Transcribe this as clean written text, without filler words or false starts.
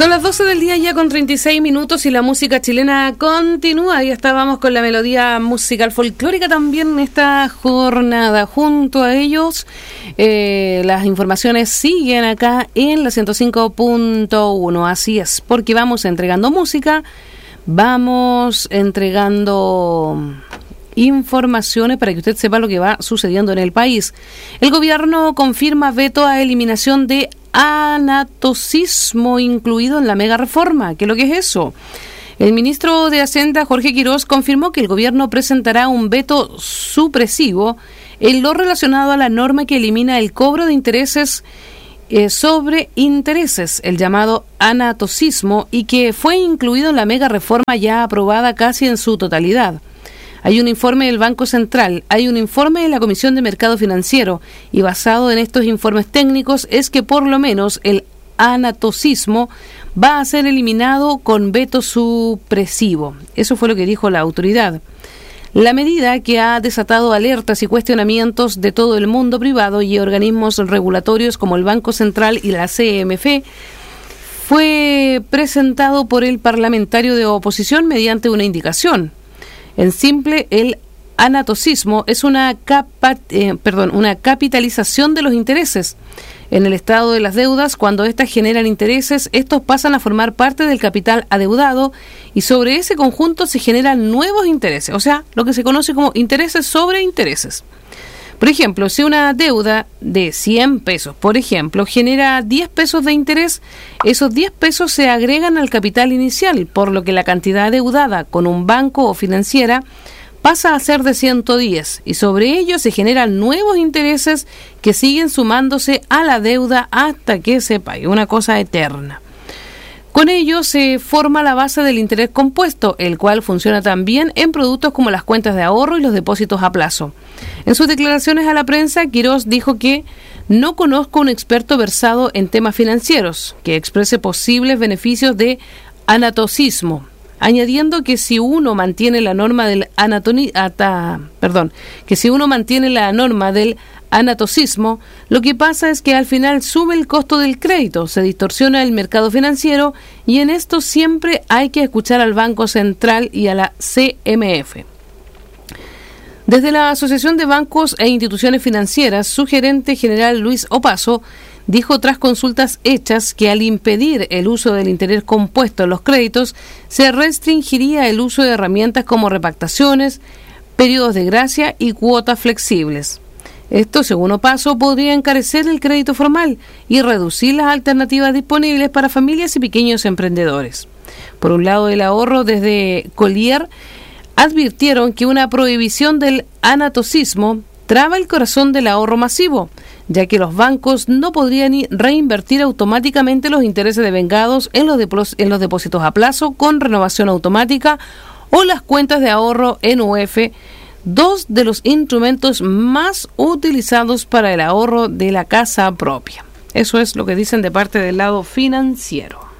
Son las 12 del día ya con 36 minutos y la música chilena continúa. Ya estábamos con la melodía musical folclórica también en esta jornada. Junto a ellos, las informaciones siguen acá en la 105.1. Así es, porque vamos entregando música, vamos entregando informaciones para que usted sepa lo que va sucediendo en el país. El gobierno confirma veto a eliminación de anatocismo incluido en la mega reforma. ¿Qué es lo que es eso? El ministro de Hacienda, Jorge Quirós, confirmó que el gobierno presentará un veto supresivo en lo relacionado a la norma que elimina el cobro de intereses sobre intereses, el llamado anatocismo, y que fue incluido en la mega reforma ya aprobada casi en su totalidad. Hay un informe del Banco Central, hay un informe de la Comisión de Mercado Financiero y basado en estos informes técnicos es que por lo menos el anatocismo va a ser eliminado con veto supresivo. Eso fue lo que dijo la autoridad. La medida, que ha desatado alertas y cuestionamientos de todo el mundo privado y organismos regulatorios como el Banco Central y la CMF, fue presentado por el parlamentario de oposición mediante una indicación. En simple, el anatocismo es una capitalización de los intereses. En el estado de las deudas, cuando éstas generan intereses, estos pasan a formar parte del capital adeudado y sobre ese conjunto se generan nuevos intereses, o sea, lo que se conoce como intereses sobre intereses. Por ejemplo, si una deuda de 100 pesos, por ejemplo, genera 10 pesos de interés, esos 10 pesos se agregan al capital inicial, por lo que la cantidad adeudada con un banco o financiera pasa a ser de 110 y sobre ello se generan nuevos intereses que siguen sumándose a la deuda hasta que se pague, una cosa eterna. Con ello se forma la base del interés compuesto, el cual funciona también en productos como las cuentas de ahorro y los depósitos a plazo. En sus declaraciones a la prensa, Quirós dijo que no conozco un experto versado en temas financieros que exprese posibles beneficios de anatocismo, añadiendo que si uno mantiene la norma del anatocismo, lo que pasa es que al final sube el costo del crédito, se distorsiona el mercado financiero y en esto siempre hay que escuchar al Banco Central y a la CMF. Desde la Asociación de Bancos e Instituciones Financieras, su gerente general Luis Opaso dijo tras consultas hechas que al impedir el uso del interés compuesto en los créditos, se restringiría el uso de herramientas como repactaciones, periodos de gracia y cuotas flexibles. Esto, según Opaso, podría encarecer el crédito formal y reducir las alternativas disponibles para familias y pequeños emprendedores. Por un lado, el ahorro desde Collier advirtieron que una prohibición del anatocismo traba el corazón del ahorro masivo, ya que los bancos no podrían reinvertir automáticamente los intereses devengados en los depósitos a plazo con renovación automática o las cuentas de ahorro NUF, dos de los instrumentos más utilizados para el ahorro de la casa propia. Eso es lo que dicen de parte del lado financiero.